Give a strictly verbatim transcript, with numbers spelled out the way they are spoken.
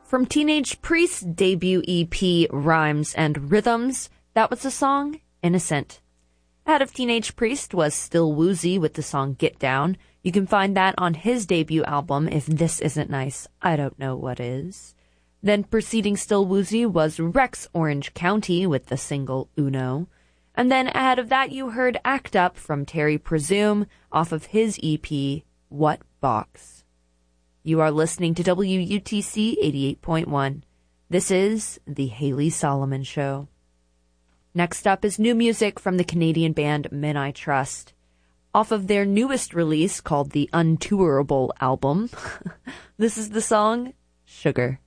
From Teenage Priest's debut E P, Rhymes and Rhythms, that was the song Innocent. Ahead of Teenage Priest was Still Woozy with the song Get Down. You can find that on his debut album, If This Isn't Nice, I Don't Know What Is. Then preceding Still Woozy was Rex Orange County with the single Uno. And then ahead of that you heard Act Up from Terry Presume off of his E P, What Box. You are listening to W U T C eighty-eight point one. This is The Haley Solomon Show. Next up is new music from the Canadian band Men I Trust. Off of their newest release called the Untourable album, this is the song Sugar.